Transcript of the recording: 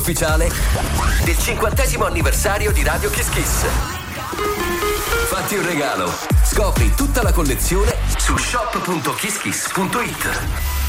ufficiale del 50° anniversario di Radio Kiss Kiss. Fatti un regalo. Scopri tutta la collezione su shop.kisskiss.it.